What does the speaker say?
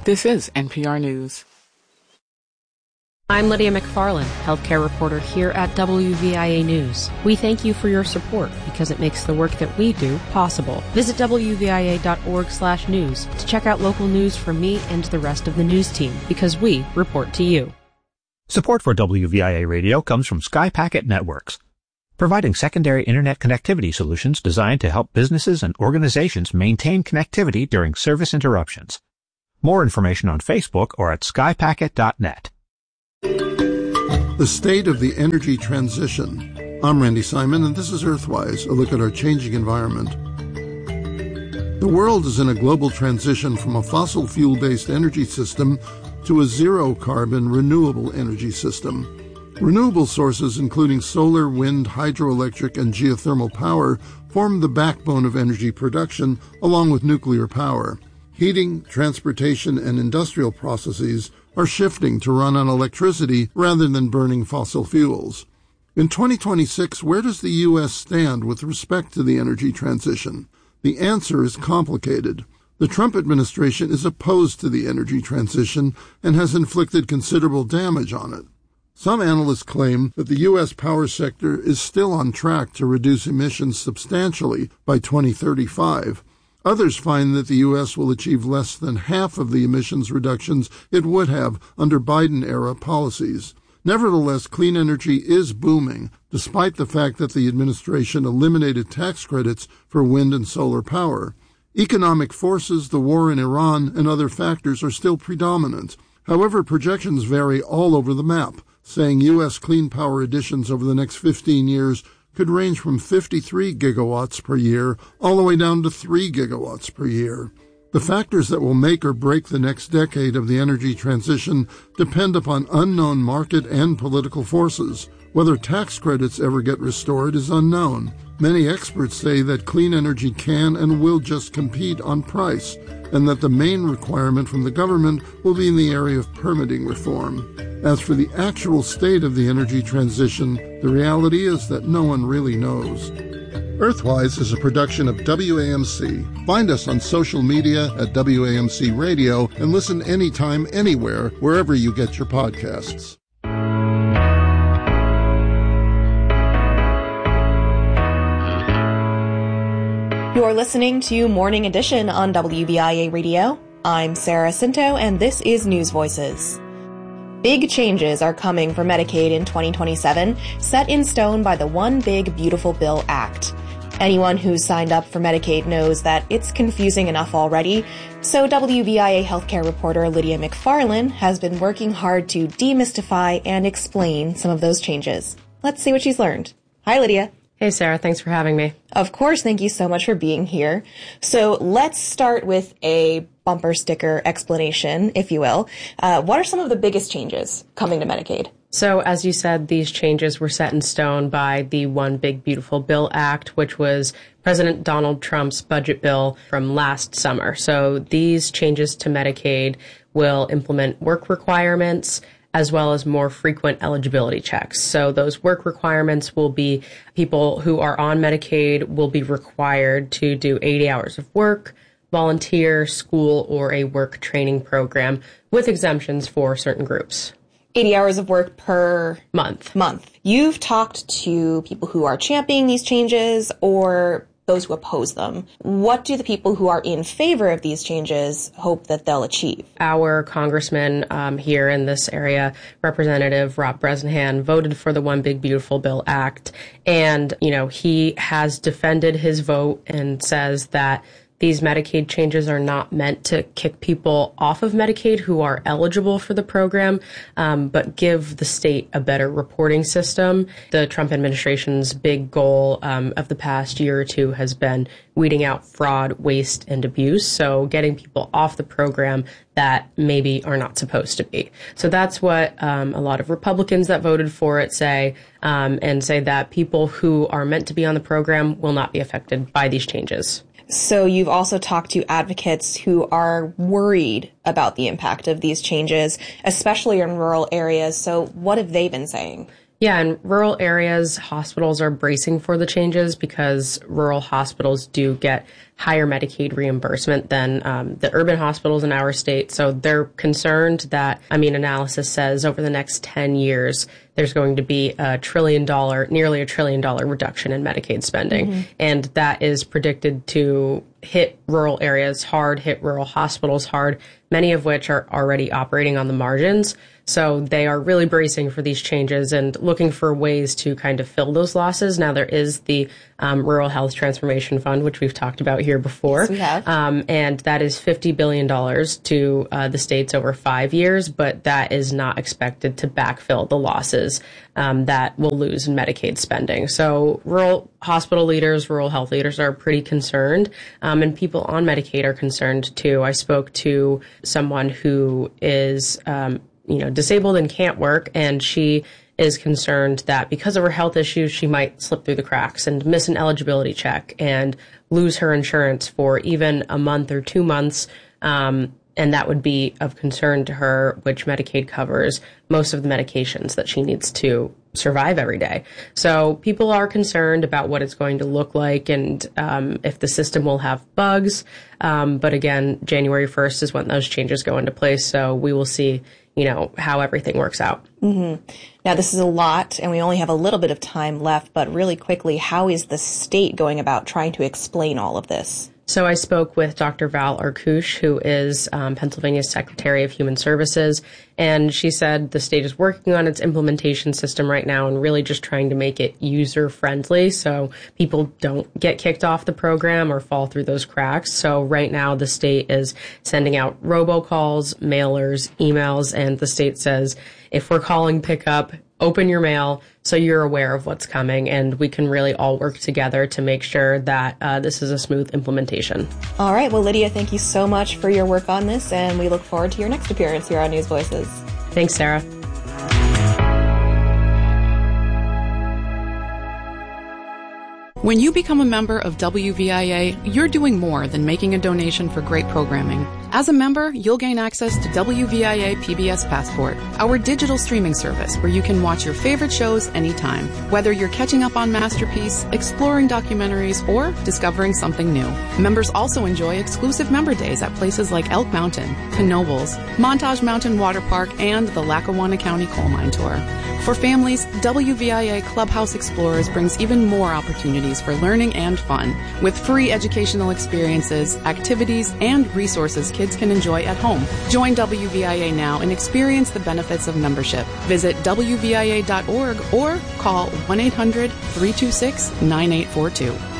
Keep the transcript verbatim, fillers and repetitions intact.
This is N P R News. I'm Lydia McFarland, healthcare reporter here at W V I A News. We thank you for your support because it makes the work that we do possible. Visit W V I A dot org slash news to check out local news from me and the rest of the news team because we report to you. Support for W V I A Radio comes from Sky Packet Networks, providing secondary internet connectivity solutions designed to help businesses and organizations maintain connectivity during service interruptions. More information on Facebook or at sky packet dot net. The state of the energy transition. I'm Randy Simon, and this is Earthwise, a look at our changing environment. The world is in a global transition from a fossil fuel-based energy system to a zero-carbon renewable energy system. Renewable sources, including solar, wind, hydroelectric, and geothermal power, form the backbone of energy production, along with nuclear power. Heating, transportation, and industrial processes are shifting to run on electricity rather than burning fossil fuels. In twenty twenty-six, where does the U S stand with respect to the energy transition? The answer is complicated. The Trump administration is opposed to the energy transition and has inflicted considerable damage on it. Some analysts claim that the U S power sector is still on track to reduce emissions substantially by twenty thirty-five. Others find that the U S will achieve less than half of the emissions reductions it would have under Biden-era policies. Nevertheless, clean energy is booming, despite the fact that the administration eliminated tax credits for wind and solar power. Economic forces, the war in Iran, and other factors are still predominant. However, projections vary all over the map, saying U S clean power additions over the next fifteen years could range from fifty-three gigawatts per year all the way down to three gigawatts per year. The factors that will make or break the next decade of the energy transition depend upon unknown market and political forces. Whether tax credits ever get restored is unknown. Many experts say that clean energy can and will just compete on price, and that the main requirement from the government will be in the area of permitting reform. As for the actual state of the energy transition, the reality is that no one really knows. Earthwise is a production of W A M C. Find us on social media at W A M C Radio and listen anytime, anywhere, wherever you get your podcasts. You're listening to Morning Edition on W V I A Radio. I'm Sarah Cinto, and this is News Voices. Big changes are coming for Medicaid in twenty twenty-seven, set in stone by the One Big Beautiful Bill Act. Anyone who's signed up for Medicaid knows that it's confusing enough already, so W V I A healthcare reporter Lydia McFarland has been working hard to demystify and explain some of those changes. Let's see what she's learned. Hi, Lydia. Hey, Sarah. Thanks for having me. Of course. Thank you so much for being here. So let's start with a bumper sticker explanation, if you will. Uh, what are some of the biggest changes coming to Medicaid? So, as you said, these changes were set in stone by the One Big Beautiful Bill Act, which was President Donald Trump's budget bill from last summer. So these changes to Medicaid will implement work requirements as well as more frequent eligibility checks. So those work requirements will be people who are on Medicaid will be required to do eighty hours of work, volunteer, school, or a work training program with exemptions for certain groups. eighty hours of work per month. Month. You've talked to people who are championing these changes or those who oppose them. What do the people who are in favor of these changes hope that they'll achieve? Our congressman um, here in this area, Representative Rob Bresnahan, voted for the One Big Beautiful Bill Act. And, you know, he has defended his vote and says that these Medicaid changes are not meant to kick people off of Medicaid who are eligible for the program, um, but give the state a better reporting system. The Trump administration's big goal um, of the past year or two has been weeding out fraud, waste, and abuse, so getting people off the program that maybe are not supposed to be. So that's what um, a lot of Republicans that voted for it say, um, and say that people who are meant to be on the program will not be affected by these changes. So you've also talked to advocates who are worried about the impact of these changes, especially in rural areas. So what have they been saying? Yeah, in rural areas, hospitals are bracing for the changes because rural hospitals do get higher Medicaid reimbursement than um, the urban hospitals in our state. So they're concerned that, I mean, analysis says over the next ten years, there's going to be a trillion dollar, nearly a trillion dollar reduction in Medicaid spending. Mm-hmm. And that is predicted to hit rural areas hard, hit rural hospitals hard, many of which are already operating on the margins. So they are really bracing for these changes and looking for ways to kind of fill those losses. Now, there is the um, Rural Health Transformation Fund, which we've talked about here before. Yes, we have. Um, and that is fifty billion dollars to uh, the states over five years, but that is not expected to backfill the losses um, that we'll lose in Medicaid spending. So rural hospital leaders, rural health leaders are pretty concerned, um, and people on Medicaid are concerned too. I spoke to someone who is um, you know, disabled and can't work, and she is concerned that because of her health issues, she might slip through the cracks and miss an eligibility check and lose her insurance for even a month or two months. Um, and that would be of concern to her, which Medicaid covers most of the medications that she needs to survive every day. So people are concerned about what it's going to look like and um, if the system will have bugs. Um, but again, January first is when those changes go into place. So we will see, you know, how everything works out. Mm-hmm. Now, this is a lot, and we only have a little bit of time left, but really quickly, how is the state going about trying to explain all of this? So I spoke with Doctor Val Arkush, who is um, Pennsylvania's Secretary of Human Services, and she said the state is working on its implementation system right now and really just trying to make it user-friendly so people don't get kicked off the program or fall through those cracks. So right now the state is sending out robocalls, mailers, emails, and the state says, if we're calling pickup, open your mail so you're aware of what's coming, and we can really all work together to make sure that uh, this is a smooth implementation. All right. Well, Lydia, thank you so much for your work on this, and we look forward to your next appearance here on News Voices. Thanks, Sarah. When you become a member of W V I A, you're doing more than making a donation for great programming. As a member, you'll gain access to W V I A P B S Passport, our digital streaming service where you can watch your favorite shows anytime, whether you're catching up on Masterpiece, exploring documentaries, or discovering something new. Members also enjoy exclusive member days at places like Elk Mountain, Knoebels, Montage Mountain Water Park, and the Lackawanna County Coal Mine Tour. For families, W V I A Clubhouse Explorers brings even more opportunities for learning and fun, with free educational experiences, activities, and resources kids can enjoy at home. Join W V I A now and experience the benefits of membership. Visit W V I A dot org or call one eight hundred three two six nine eight four two.